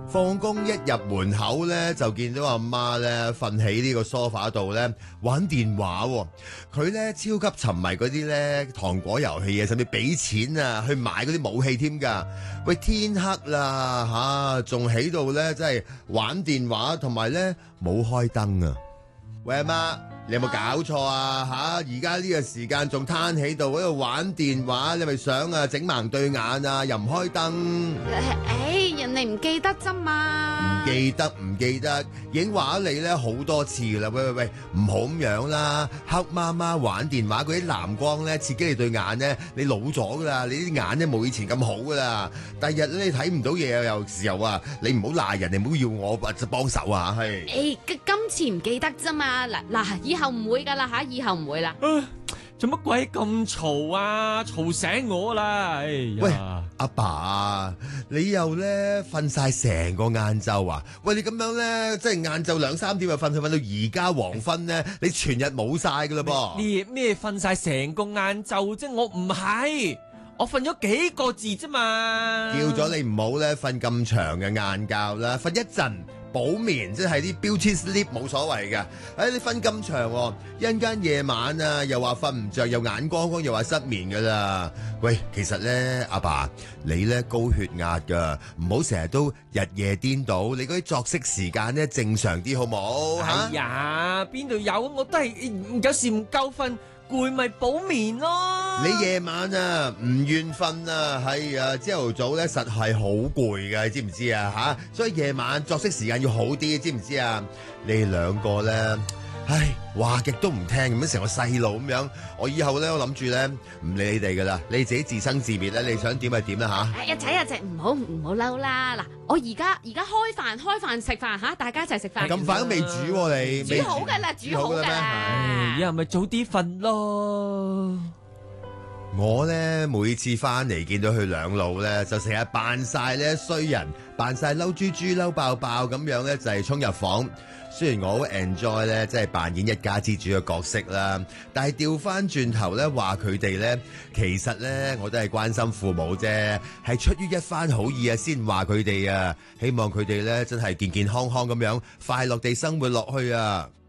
放工一入門口咧，就見到阿媽咧瞓喺呢個梳化度咧玩電話喎。佢咧超級沉迷嗰啲咧糖果遊戲啊，甚至俾錢啊去買嗰啲武器添㗎。喂，天黑啦嚇，仲喺度咧真係玩電話，同埋咧冇開燈啊！喂，阿媽，你有冇搞錯啊？而家呢個時間仲攤喺度喺度玩電話，你咪想啊整盲對眼啊，又唔開燈？ 人哋唔記得啫嘛。 唔記得，已經話你咧好多次啦。喂，唔好咁樣啦！黑媽媽玩電話嗰啲藍光咧刺激你對眼咧，你老咗噶啦，你啲眼咧冇以前咁好噶啦。第日咧你睇唔到嘢有時候啊，你唔好賴人，你唔好要我幫手啊！係。 今次唔記得啫嘛。嗱，以後唔會噶啦吓，以後唔會啦。 做乜鬼咁嘈啊？嘈醒我啦！哎呀， 喂，阿爸，你又咧瞓晒成個晏晝啊？喂，你咁樣咧，即係晏晝2-3點就瞓到而家黃昏咧，你全日冇晒噶啦噃？ 咩瞓晒成個晏晝啫？我唔係，我瞓咗幾個字啫嘛。 叫咗你唔好咧瞓咁長嘅晏覺啦，瞓一陣。補眠即係啲 beauty sleep 冇所謂嘅，你瞓咁長，一陣間夜晚啊又話瞓唔着，又眼光光，又話失眠噶啦。喂，其實咧阿爸，你咧高血壓噶，唔好成日都日夜顛倒，你嗰啲作息時間咧正常啲好冇？ 哎呀，邊度有？我都係有時唔夠瞓。攰咪補眠咯！ 你夜晚啊唔願瞓啊，係啊，朝頭早咧實係好攰㗎，你知唔知啊？所以夜晚作息時間要好啲，知唔知啊？你哋兩個咧，話極都唔聽，咁樣成個細路咁樣。我以後咧，我諗住咧唔理你哋噶啦，你自己自生自滅咧，你想點就點啦吓。 一仔唔好嬲啦！嗱，我而家開飯食飯吓，大家一齊食飯。 咁快都未煮你？ 煮好噶啦，煮好噶啦。 以後咪早啲瞓咯。 我咧每次翻嚟見到佢兩老咧，就成日扮晒咧衰人，扮晒嬲豬豬嬲爆爆咁樣咧，就係衝入房。雖然我好 enjoy 咧，即係扮演一家之主嘅角色啦，但係調翻轉頭咧，話佢哋咧，其實咧我都係關心父母啫，係出於一番好意啊，先話佢哋啊，希望佢哋咧真係健健康康咁樣，快樂地生活落去啊！